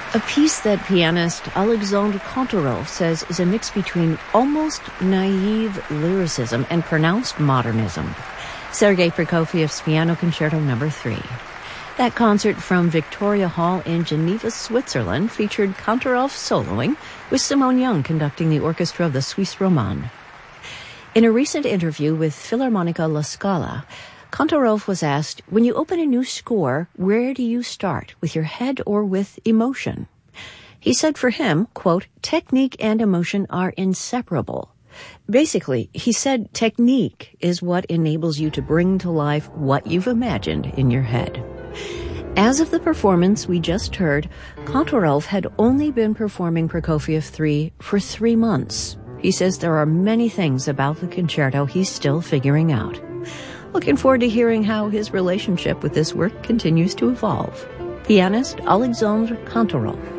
A piece that pianist Alexandre Kantorov says is a mix between almost naive lyricism and pronounced modernism. Sergei Prokofiev's Piano Concerto No. 3. That concert from Victoria Hall in Geneva, Switzerland, featured Kantorov soloing, with Simone Young conducting the orchestra of the Suisse Romande. In a recent interview with Philharmonica La Scala, Kantorov was asked, when you open a new score, where do you start, with your head or with emotion? He said for him, quote, technique and emotion are inseparable. Basically, he said technique is what enables you to bring to life what you've imagined in your head. As of the performance we just heard, Kantorov had only been performing Prokofiev 3 for 3 months. He says there are many things about the concerto he's still figuring out. Looking forward to hearing how his relationship with this work continues to evolve. Pianist Alexandre Kantorov.